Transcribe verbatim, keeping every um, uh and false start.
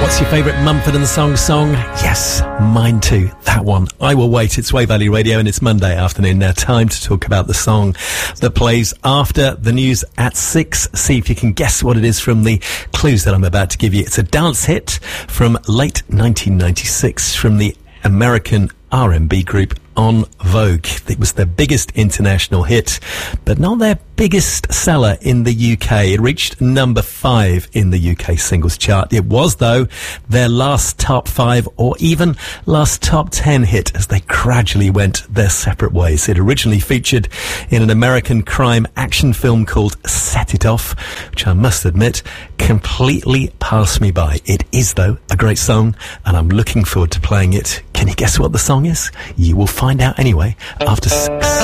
What's your favourite Mumford and Sons song? Yes, mine too. That one. I Will Wait. It's Way Valley Radio and it's Monday afternoon now. Time to talk about the song that plays after the news at six. See if you can guess what it is from the clues that I'm about to give you. It's a dance hit from late nineteen ninety-six from the American R and B group En Vogue. It was their biggest international hit, but not their biggest seller in the U K. It reached number five in the U K singles chart. It was, though, their last top five or even last top ten hit as they gradually went their separate ways. It originally featured in an American crime action film called Set It Off, which I must admit completely passed me by. It is, though, a great song, and I'm looking forward to playing it. Can you guess what the song is? You will find out anyway after six.